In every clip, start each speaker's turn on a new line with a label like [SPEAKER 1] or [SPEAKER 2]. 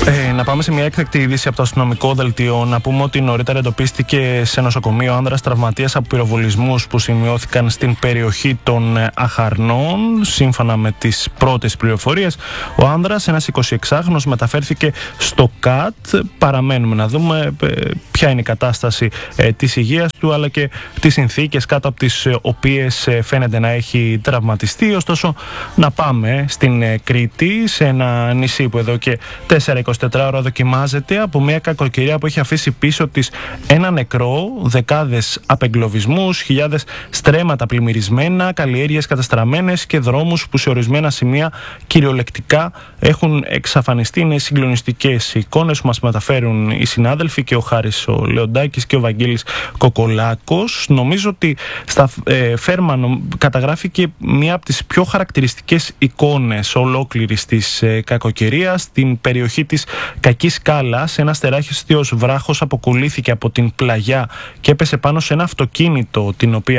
[SPEAKER 1] Να πάμε σε μια έκτακτη είδηση από το αστυνομικό δελτίο. Να πούμε ότι νωρίτερα εντοπίστηκε σε νοσοκομείο άνδρας τραυματίας από πυροβολισμούς που σημειώθηκαν στην περιοχή των Αχαρνών. Σύμφωνα με τις πρώτες πληροφορίες, ο άνδρας, ένας 26χρονος, μεταφέρθηκε στο ΚΑΤ. Παραμένουμε να δούμε ποια είναι η κατάσταση της υγείας του, αλλά και τις συνθήκες κάτω από τις οποίες φαίνεται να έχει τραυματιστεί. Ωστόσο, να πάμε στην Κρήτη, σε ένα νησί που εδώ και 4-24 ώρα δοκιμάζεται από μια κακοκαιρία που έχει αφήσει πίσω της ένα νεκρό, δεκάδες απεγκλωβισμούς, χιλιάδες στρέμματα πλημμυρισμένα, καλλιέργειες καταστραμμένες και δρόμους που σε ορισμένα σημεία κυριολεκτικά έχουν εξαφανιστεί. Είναι συγκλονιστικές εικόνες που μας μεταφέρουν οι συνάδελφοι, και ο Χάρης ο Λεοντάκης και ο Βαγγέλης Κοκολάκος. Νομίζω ότι στα Φέρμα καταγράφηκε μία από τις πιο χαρακτηριστικές εικόνες ολόκληρης της κακοκαιρίας. Στην περιοχή της Κακής Σκάλας, ένας τεράστιος βράχος αποκολλήθηκε από την πλαγιά και έπεσε πάνω σε ένα αυτοκίνητο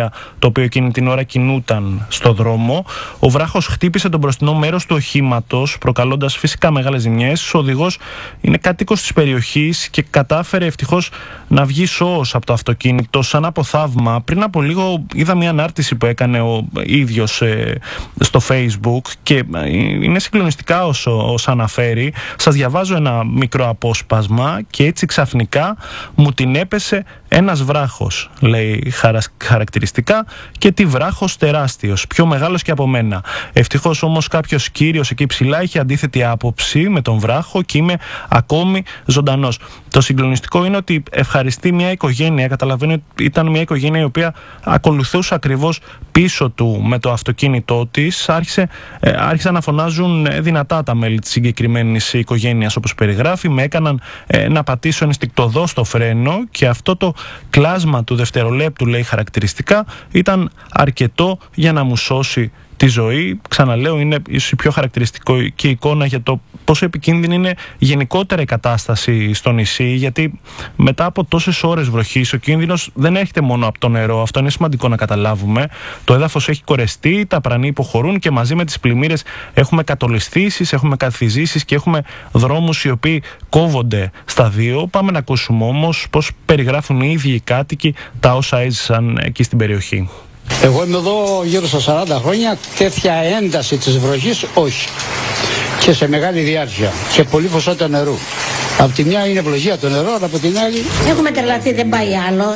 [SPEAKER 1] το οποίο εκείνη την ώρα κινούταν στο δρόμο. Ο βράχος χτύπησε το μπροστινό μέρος του οχήματος, προκαλώντας φυσικά μεγάλες ζημιές. Ο οδηγός είναι κάτοικος της περιοχής και κατάφερε ευτυχώς να βγει σώος από το αυτοκίνητο. Σαν από θαύμα, πριν από λίγο είδα μια ανάρτηση που έκανε ο ίδιος στο Facebook και είναι συγκλονιστικά όσα αναφέρει. Σας διαβάζω ένα μικρό απόσπασμα: και έτσι ξαφνικά μου την έπεσε ένας βράχος, λέει χαρακτηριστικά, και τι βράχος τεράστιος, πιο μεγάλος και από μένα. Ευτυχώς όμως κάποιος κύριος εκεί ψηλά είχε αντίθετη άποψη με τον βράχο και είμαι ακόμη ζωντανός. Το συγκλονιστικό είναι ότι ευχαριστεί μια οικογένεια, καταλαβαίνει ότι ήταν μια οικογένεια η οποία ακολουθούσε ακριβώς πίσω του με το αυτοκίνητό της. Άρχισαν να φωνάζουν δυνατά τα μέλη της συγκεκριμένης οικογένειας, όπως περιγράφει. Με έκαναν να πατήσω ενστικτωδώς στο φρένο και αυτό το κλάσμα του δευτερολέπτου, λέει χαρακτηριστικά, ήταν αρκετό για να μου σώσει τη ζωή. Ξαναλέω, είναι ίσως η πιο χαρακτηριστική εικόνα για το πόσο επικίνδυνη είναι γενικότερα η κατάσταση στο νησί, γιατί μετά από τόσες ώρες βροχής ο κίνδυνος δεν έρχεται μόνο από το νερό. Αυτό είναι σημαντικό να καταλάβουμε. Το έδαφος έχει κορεστεί, τα πρανοί υποχωρούν και μαζί με τις πλημμύρες έχουμε κατολισθήσεις, έχουμε καθιζήσεις και έχουμε δρόμους οι οποίοι κόβονται στα δύο. Πάμε να ακούσουμε όμως πώς περιγράφουν οι ίδιοι οι κάτοικοι τα όσα έζησαν εκεί στην περιοχή.
[SPEAKER 2] Εγώ είμαι εδώ γύρω στα 40 χρόνια, τέτοια ένταση της βροχής όχι. Και σε μεγάλη διάρκεια και πολύ ποσότητα νερού. Από τη μια είναι ευλογία το νερό, αλλά από την άλλη
[SPEAKER 3] έχουμε τρελαθεί, δεν πάει άλλο.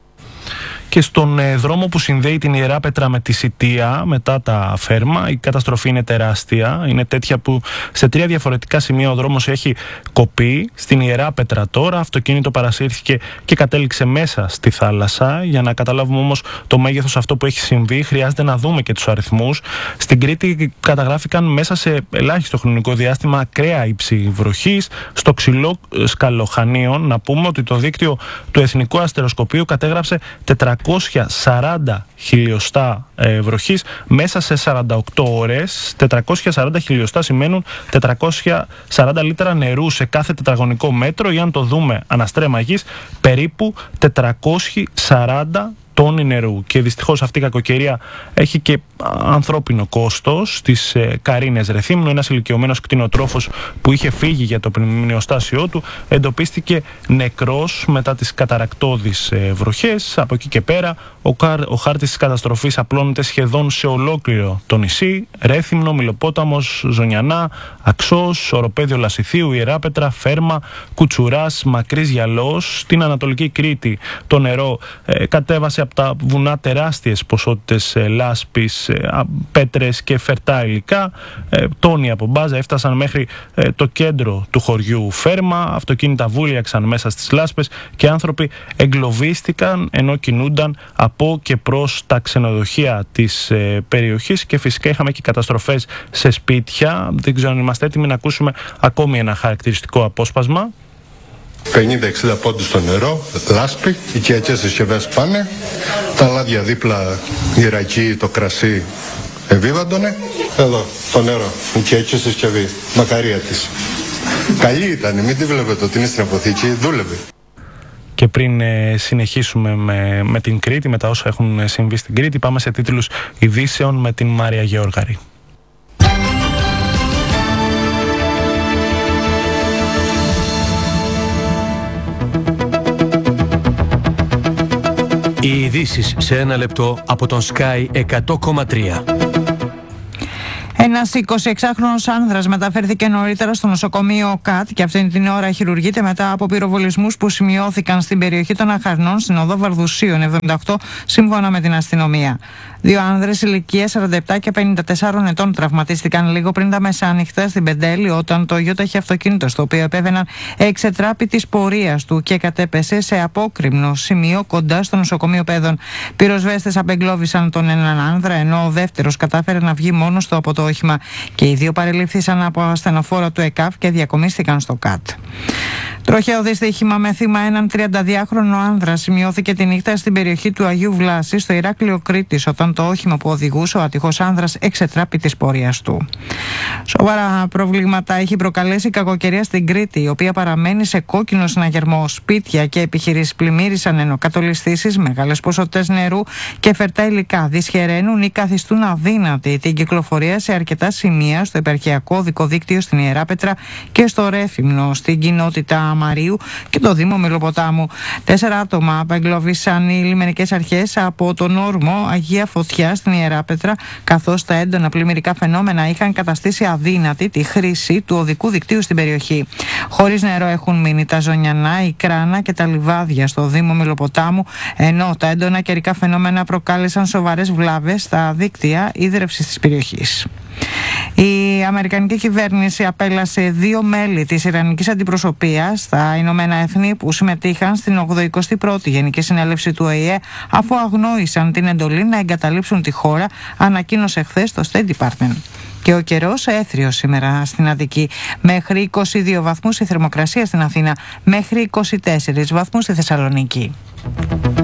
[SPEAKER 1] Και στον δρόμο που συνδέει την Ιεράπετρα με τη Σιτία, μετά τα Φέρμα, η καταστροφή είναι τεράστια. Είναι τέτοια που σε 3 διαφορετικά σημεία ο δρόμος έχει κοπεί. Στην Ιεράπετρα τώρα αυτοκίνητο παρασύρθηκε και κατέληξε μέσα στη θάλασσα. Για να καταλάβουμε όμως το μέγεθος αυτό που έχει συμβεί, χρειάζεται να δούμε και τους αριθμούς. Στην Κρήτη καταγράφηκαν μέσα σε ελάχιστο χρονικό διάστημα ακραία ύψη βροχής. Στο Ξυλό Σκαλοχανίων, να πούμε ότι το δίκτυο του Εθνικού Αστεροσκοπείου κατέγραψε 440 χιλιοστά βροχής μέσα σε 48 ώρες. 440 χιλιοστά σημαίνουν 440 λίτρα νερού σε κάθε τετραγωνικό μέτρο, ή αν το δούμε αναστρέμμα γης, περίπου 440 τόνοι νερού. Και δυστυχώς αυτή η κακοκαιρία έχει και ανθρώπινο κόστος. Στις Καρίνες Ρεθύμνου, ένας ηλικιωμένος κτηνοτρόφος που είχε φύγει για το μνηοστάσιό του εντοπίστηκε νεκρός μετά τις καταρακτώδεις βροχές. Από εκεί και πέρα ο χάρτης της καταστροφής απλώνεται σχεδόν σε ολόκληρο το νησί. Ρέθυμνο, Μιλοπόταμος, Ζωνιανά, Αξός, Οροπέδιο Λασιθίου, Ιεράπετρα, Φέρμα, Κουτσουράς, Μακρύς Γιαλός. Στην Ανατολική Κρήτη το νερό κατέβασε από τα βουνά τεράστιες ποσότητες λάσπης, πέτρες και φερτά υλικά. Τόνοι από μπάζα έφτασαν μέχρι το κέντρο του χωριού Φέρμα. Αυτοκίνητα βούλιαξαν μέσα στις λάσπες και άνθρωποι εγκλωβίστηκαν ενώ κινούνταν από και προς τα ξενοδοχεία της περιοχής. Και φυσικά είχαμε και καταστροφές σε σπίτια. Δεν ξέρω αν είμαστε έτοιμοι να ακούσουμε ακόμη ένα χαρακτηριστικό απόσπασμα.
[SPEAKER 4] 50-60 πόντους στο νερό, λάσπη, οι οικιακές συσκευές πάνε, τα λάδια δίπλα, η ρακή, το κρασί ευίβαντωνε. Εδώ το νερό, η οικιακή συσκευή, μακαρία της. Καλή ήταν, μην τη βλέπετε ότι είναι στην αποθήκη, δούλευε.
[SPEAKER 1] Και πριν συνεχίσουμε με την Κρήτη, με τα όσα έχουν συμβεί στην Κρήτη, πάμε σε τίτλους ειδήσεων με την Μάρια Γεώργαρη.
[SPEAKER 5] Οι ειδήσεις σε ένα λεπτό από τον Sky 100,3.
[SPEAKER 6] Ένας 26χρονος άνδρας μεταφέρθηκε νωρίτερα στο νοσοκομείο ΚΑΤ και αυτή την ώρα χειρουργείται μετά από πυροβολισμούς που σημειώθηκαν στην περιοχή των Αχαρνών στην οδό Βαρδουσίων 78, σύμφωνα με την αστυνομία. Δύο άνδρες ηλικίας 47 και 54 ετών τραυματίστηκαν λίγο πριν τα μεσάνυχτα στην Πεντέλη όταν το γιόταχη αυτοκίνητο στο οποίο επέβαιναν εξετράπη της πορείας του και κατέπεσε σε απόκρημνο σημείο κοντά στο νοσοκομείο Πέδων. Πυροσβέστες απεγκλώβησαν τον έναν άνδρα, ενώ ο δεύτερος κατάφερε να βγει μόνος του από το όχημα και οι δύο παρελήφθησαν από ασθενοφόρο του ΕΚΑΒ και διακομίστηκαν στο ΚΑΤ. Τροχαίο δυστύχημα με θύμα έναν 32χρονο άνδρα σημειώθηκε τη νύχτα στην περιοχή του Αγίου Βλάση στο Ηράκλειο Κρήτης όταν το όχημα που οδηγούσε ο ατυχός άνδρας εξετράπη της πορείας του. Σοβαρά προβλήματα έχει προκαλέσει η κακοκαιρία στην Κρήτη, η οποία παραμένει σε κόκκινο συναγερμό. Σπίτια και επιχειρήσεις πλημμύρισαν, ενώ κατολιστήσεις, μεγάλες ποσότητες νερού και φερτά υλικά δυσχεραίνουν ή καθιστούν αδύνατη την κυκλοφορία σε αρκετά σημεία στο επαρχιακό οδικό δίκτυο στην Ιεράπετρα και στο Ρέθυμνο, στην κοινότητα Μαρίου και το Δήμο Μελοποτάμου. 4 άτομα απεγκλωβίσαν οι λιμενικές αρχές από τον όρμο Αγία Φωτιά στην Ιεράπετρα, καθώς τα έντονα πλημμυρικά φαινόμενα είχαν καταστήσει αδύνατη τη χρήση του οδικού δικτύου στην περιοχή. Χωρίς νερό έχουν μείνει τα Ζωνιανά, η Κράνα και τα Λιβάδια στο Δήμο Μελοποτάμου, ενώ τα έντονα καιρικά φαινόμενα προκάλεσαν σοβαρές βλάβες στα δίκτυα ίδρευσης της περιοχής. Η Αμερικανική κυβέρνηση απέλασε 2 μέλη της Ιρανικής Αντιπροσωπείας στα Ηνωμένα Έθνη που συμμετείχαν στην 81η Γενική Συνέλευση του ΟΗΕ, αφού αγνόησαν την εντολή να εγκαταλείψουν τη χώρα, ανακοίνωσε χθες το State Department. Και ο καιρός έθριος σήμερα στην Αττική. Μέχρι 22 βαθμούς η θερμοκρασία στην Αθήνα, μέχρι 24 βαθμούς στη Θεσσαλονίκη.